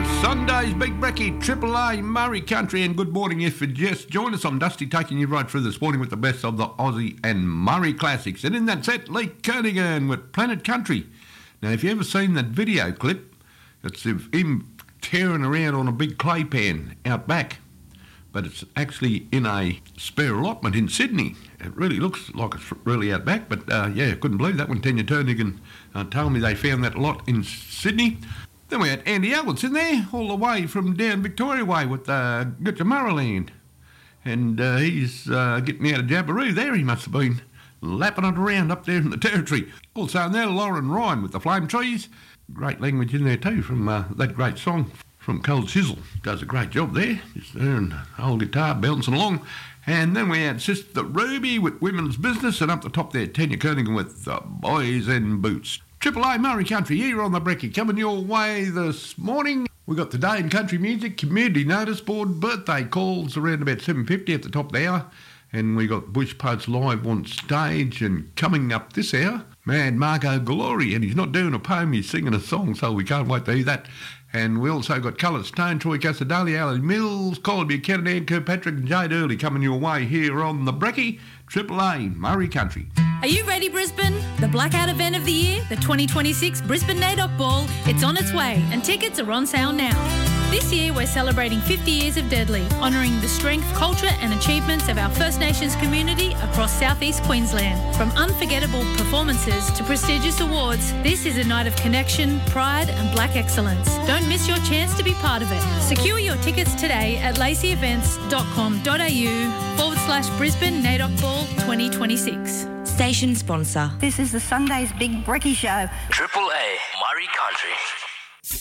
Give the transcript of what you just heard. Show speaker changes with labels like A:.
A: Sunday's Big Brekkie, Triple A, Murray Country, and good morning if you just joined us. I'm Dusty, taking you right through this morning with the best of the Aussie and Murray classics. And in that set, Lee Kernaghan with Planet Country. Now, if you ever seen that video clip, it's of him tearing around on a big clay pan out back. But it's actually in a spare allotment in Sydney. It really looks like it's really out back, but yeah, couldn't believe that when Tanya Turnaghan told me they found that lot in Sydney. Then we had Andy Elwood's in there, all the way from down Victoria Way with Gutjamaraland. And he's getting out of Jabiru there. He must have been lapping it around up there in the territory. Also in there, Lauren Ryan with the Flame Trees. Great language in there too from that great song from Cold Chisel. Does a great job there. Just there and old guitar bouncing along. And then we had Sister Ruby with Women's Business, and up the top there, Tanya Kernaghan with Boys in Boots. Triple A Murray Country here on the Brekkie, coming your way this morning. We got Today in Country Music, Community Notice Board, birthday calls around about 7:50 at the top of the hour. And we got Bush Poets live on stage, and coming up this hour, Mad Marco Glory, and he's not doing a poem, he's singing a song, so we can't wait to hear that. And we also got Coloured Stone, Troy Casadali, Alan Mills, Colin Buchanan, and Kirkpatrick and Jade Early coming your way here on the Brekkie, Triple A Murray Country.
B: Are you ready, Brisbane? The blackout event of the year, the 2026 Brisbane NAIDOC Ball, it's on its way and tickets are on sale now. This year we're celebrating 50 years of Deadly, honouring the strength, culture and achievements of our First Nations community across southeast Queensland. From unforgettable performances to prestigious awards, this is a night of connection, pride and black excellence. Don't miss your chance to be part of it. Secure your tickets today at laceyevents.com.au/Brisbane NAIDOC Ball 2026.
C: Station sponsor.
D: This is the Sunday's Big Brekkie Show.
E: Triple A Murray Country.